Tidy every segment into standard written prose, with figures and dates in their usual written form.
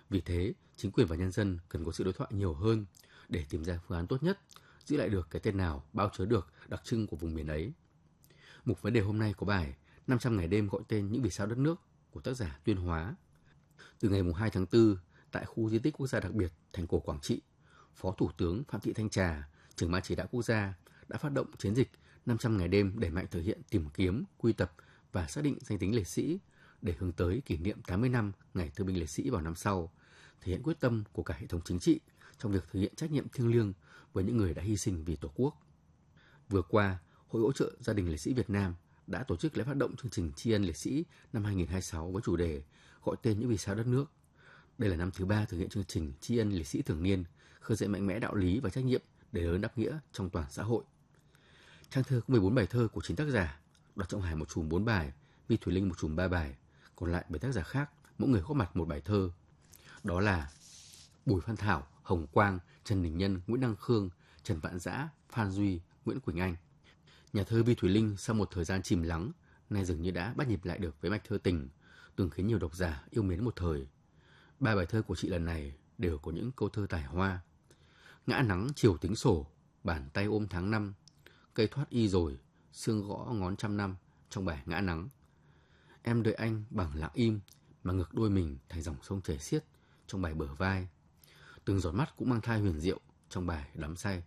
Vì thế, chính quyền và nhân dân cần có sự đối thoại nhiều hơn để tìm ra phương án tốt nhất, giữ lại được cái tên nào bao chứa được đặc trưng của vùng miền ấy. Mục vấn đề hôm nay có bài 500 ngày đêm gọi tên những vì sao đất nước của tác giả Tuyên Hóa. Từ ngày 2 tháng 4, tại khu di tích quốc gia đặc biệt thành cổ Quảng Trị, Phó Thủ tướng Phạm Thị Thanh Trà, trưởng ban chỉ đạo quốc gia đã phát động chiến dịch 500 ngày đêm đẩy mạnh thực hiện tìm kiếm, quy tập và xác định danh tính liệt sĩ để hướng tới kỷ niệm 80 năm Ngày Thương binh Liệt sĩ vào năm sau, thể hiện quyết tâm của cả hệ thống chính trị trong việc thực hiện trách nhiệm thiêng liêng với những người đã hy sinh vì Tổ quốc. Vừa qua, Hội hỗ trợ gia đình liệt sĩ Việt Nam đã tổ chức lễ phát động chương trình tri ân liệt sĩ năm 2026 với chủ đề gọi tên những vì sao đất nước. Đây là năm thứ 3 thực hiện chương trình tri ân liệt sĩ thường niên, khơi dậy mạnh mẽ đạo lý và trách nhiệm để lớn đáp nghĩa trong toàn xã hội. Trang thơ có 14 bài thơ của 9 tác giả, Đoạt Trọng Hải một chùm 4 bài, Vi Thủy Linh một chùm 3 bài, còn lại 7 tác giả khác, mỗi người góp mặt một bài thơ. Đó là Bùi Phan Thảo, Hồng Quang, Trần Đình Nhân, Nguyễn Đăng Khương, Trần Vạn Dã, Phan Duy, Nguyễn Quỳnh Anh. Nhà thơ Vi Thủy Linh sau một thời gian chìm lắng, nay dường như đã bắt nhịp lại được với mạch thơ tình, từng khiến nhiều độc giả yêu mến một thời. 3 bài thơ của chị lần này đều có những câu thơ tài hoa. Ngã nắng chiều tính sổ, bàn tay ôm tháng năm, cây thoát y rồi, xương gõ ngón trăm năm trong bài Ngã nắng. Em đợi anh bằng lặng im, mà ngược đôi mình thành dòng sông chảy xiết trong bài Bờ vai. Từng giọt mắt cũng mang thai huyền diệu trong bài Đắm say.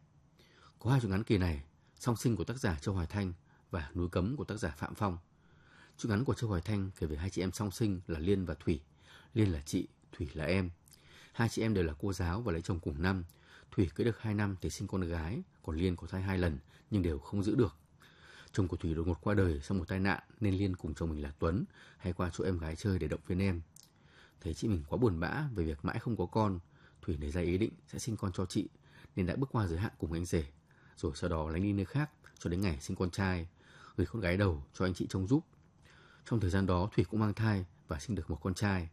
Có 2 truyện ngắn kỳ này, Song sinh của tác giả Châu Hoài Thanh và Núi cấm của tác giả Phạm Phong. Truyện ngắn của Châu Hoài Thanh kể về 2 chị em song sinh là Liên và Thủy. Liên là chị, Thủy là em. 2 chị em đều là cô giáo và lấy chồng cùng năm. Thủy cưới được 2 năm thì sinh con gái, còn Liên có thai 2 lần nhưng đều không giữ được. Chồng của Thủy đột ngột qua đời sau một tai nạn nên Liên cùng chồng mình là Tuấn hay qua chỗ em gái chơi để động viên em. Thấy chị mình quá buồn bã về việc mãi không có con, Thủy nảy ra ý định sẽ sinh con cho chị nên đã bước qua giới hạn cùng anh rể, rồi sau đó lánh đi nơi khác cho đến ngày sinh con trai, gửi con gái đầu cho anh chị trông giúp. Trong thời gian đó Thủy cũng mang thai và sinh được một con trai.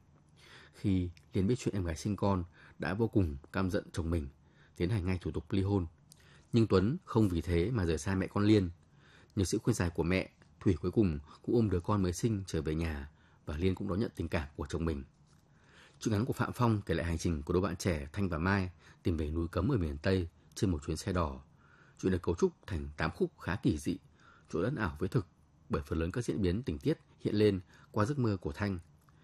Khi Liên biết chuyện em gái sinh con, đã vô cùng căm giận chồng mình, tiến hành ngay thủ tục ly hôn. Nhưng Tuấn không vì thế mà rời xa mẹ con Liên. Nhờ sự khuyên giải của mẹ, Thủy cuối cùng cũng ôm đứa con mới sinh trở về nhà và Liên cũng đón nhận tình cảm của chồng mình. Truyện ngắn của Phạm Phong kể lại hành trình của đôi bạn trẻ Thanh và Mai tìm về núi cấm ở miền Tây trên một chuyến xe đò. Chuyện được cấu trúc thành 8 khúc khá kỳ dị, trộn lẫn ảo với thực, bởi phần lớn các diễn biến tình tiết hiện lên qua giấc mơ của Thanh.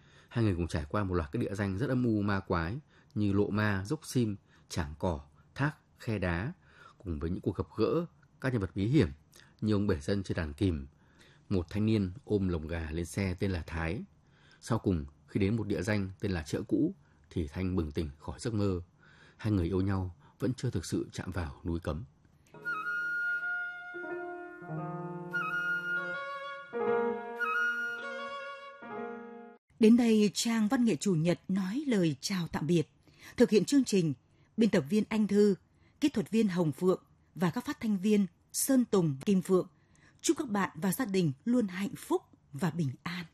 2 người cùng trải qua một loạt các địa danh rất âm u ma quái như Lộ Ma, Dốc Sim, Trảng Cỏ, Thác, Khe Đá, cùng với những cuộc gặp gỡ các nhân vật bí hiểm như ông bể dân chơi đàn kìm, một thanh niên ôm lồng gà lên xe tên là Thái. Sau cùng, khi đến một địa danh tên là Chợ Cũ thì Thanh bừng tỉnh khỏi giấc mơ. 2 người yêu nhau vẫn chưa thực sự chạm vào núi cấm. Đến đây, trang Văn nghệ Chủ nhật nói lời chào tạm biệt. Thực hiện chương trình, biên tập viên Anh Thư, kỹ thuật viên Hồng Phượng và các phát thanh viên Sơn Tùng, Kim Phượng. Chúc các bạn và gia đình luôn hạnh phúc và bình an.